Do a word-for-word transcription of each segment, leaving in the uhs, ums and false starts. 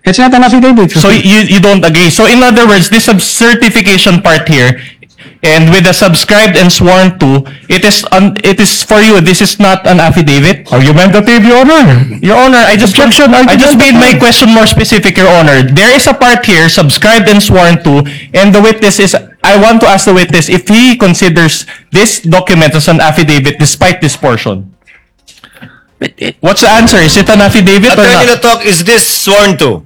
It's not an affidavit. So you, you don't agree. So in other words, this sub- certification part here, and with the subscribed and sworn to, it is un, it is for you. This is not an affidavit. Argumentative, Your Honor. Your Honor, I just Objection, I just made my argumentative. question more specific, Your Honor. There is a part here, subscribed and sworn to, and the witness is. I want to ask the witness if he considers this document as an affidavit despite this portion. What's the answer? Is it an affidavit or Attorney not? Latok, is this sworn to?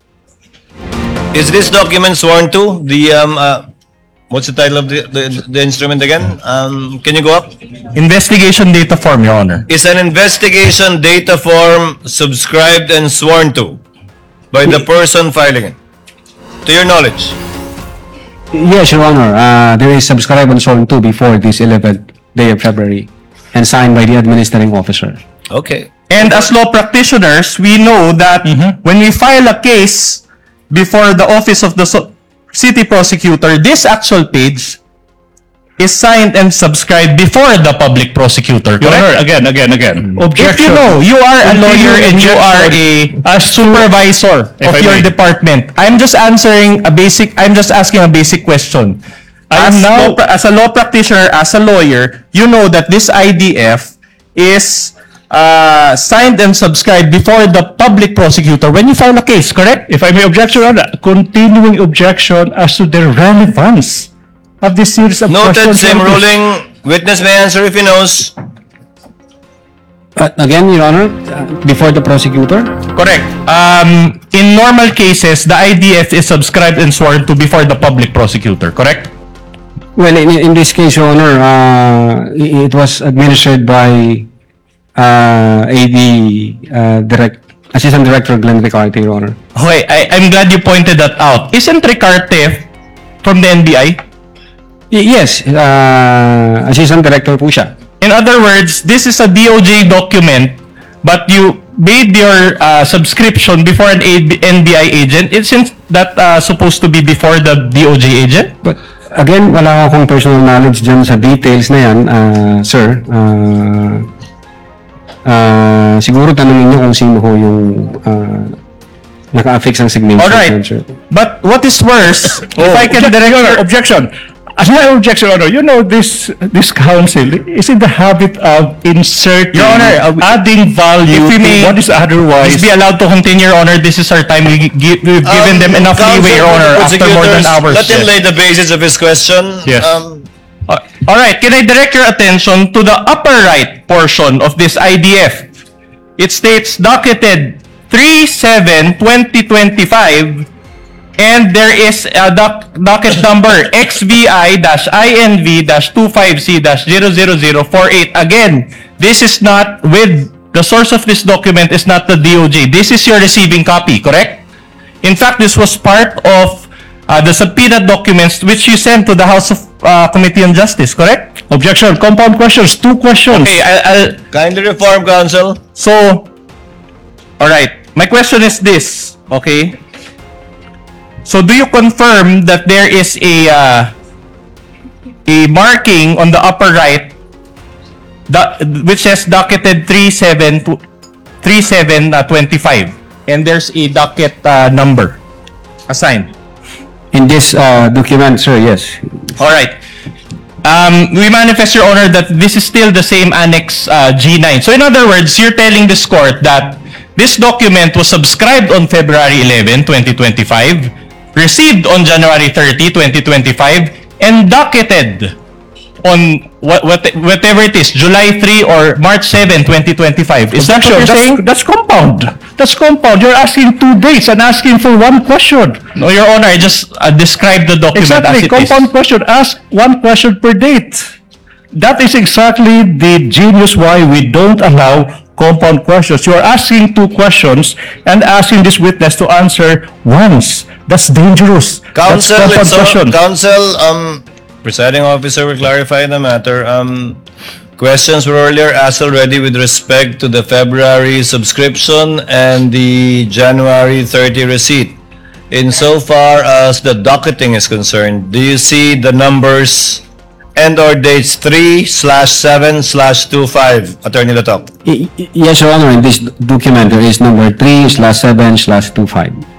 Is this document sworn to? The, um, uh, what's the title of the, the, the instrument again? Um, can you go up? Investigation data form, Your Honor. Is an investigation data form subscribed and sworn to by the person filing it? To your knowledge? Yes, Your Honor. Uh, there is subscribed and sworn to before this eleventh day of February and signed by the administering officer. Okay. And as law practitioners, we know that when we file a case before the office of the so- city prosecutor, this actual page is signed and subscribed before the public prosecutor, Your Honor, correct? again, again, again. If Objection. you know, you are a lawyer and you are a supervisor If of I your may. department. I'm just answering a basic, I'm just asking a basic question. I am As, now- law pra- as a law practitioner, as a lawyer, you know that this I D F is uh, signed and subscribed before the public prosecutor when you file a case, correct? If I may object, Your Honor, continuing objection as to the relevance of this series of Noted, questions. same ruling. Witness may answer if he knows. But again, Your Honor, uh, before the prosecutor, Correct. Um, in normal cases, the I D F is subscribed and sworn to before the public prosecutor, correct? well, in, in this case, Your Honor, uh, it it was administered by uh, A D uh, Direct, Assistant Director Glenn Ricarte, Your Honor. Okay, I, I'm glad you pointed that out. Isn't Ricarte from the N B I? Y- yes, uh, Assistant Director po siya. In other words, this is a D O J document, but you made your uh, subscription before an N B I agent. Isn't that uh, supposed to be before the D O J agent? But again, wala akong personal knowledge dyan sa details na yan, uh, sir. Uh, uh, siguro tanongin niyo kung sino ho yung uh, naka-affix ang signature. Alright. dyan, sir. But what is worse, if I can Objection, direct Your Honor, your... objection. As my objection, Your Honor, you know this this council is in the habit of inserting, Your Honor, uh, adding value if we may to what is otherwise. Please be allowed to continue, Your Honor. This is our time. We gi- we've given them Um, enough counsel leeway, Your for the Honor, after more than prosecutors, hours. Let him Yes. lay the basis of his question. Yes. Um, Uh, all right, can I direct your attention to the upper right portion of this I D F? It states docketed three seven twenty twenty-five, and there is a doc- docket number X V I I N V twenty-five C zero zero zero four eight. Again, this is not with the source of this document is not the D O J. This is your receiving copy, correct? In fact, this was part of uh, the subpoena documents which you sent to the House of uh, Committee on Justice, correct? Objection. Compound questions. Two questions. Okay, I, I'll, kindly reform, counsel. so, all right. My question is this, okay? So, do you confirm that there is a uh, a marking on the upper right that, which says docketed three seven twenty-five, and there's a docket uh, number assigned? In this uh, document, sir, yes. All right. Um, we manifest, Your Honor, that this is still the same Annex uh, G nine. So in other words, you're telling this court that this document was subscribed on February eleventh, twenty twenty-five, received on January thirtieth, twenty twenty-five, and docketed on what, what, whatever it is, July third or March seventh, twenty twenty-five. Is that what you're that's, saying? that's compound. That's compound. You're asking two dates and asking for one question. No, Your Honor, I just uh, described the document Exactly. as it Compound is. question. Ask one question per date. That is exactly the genius why we don't allow compound questions. You are asking two questions and asking this witness to answer once. That's dangerous. Counsel, That's compound it's all- question. counsel, um, presiding officer will clarify the matter. Um, questions were earlier asked already with respect to the February subscription and the January thirtieth receipt. Insofar as the docketing is concerned, do you see the numbers and or dates three slash seven slash two five, Attorney Latok? Y- y- yes, Your Honor, in this document, there is number three slash seven slash two five.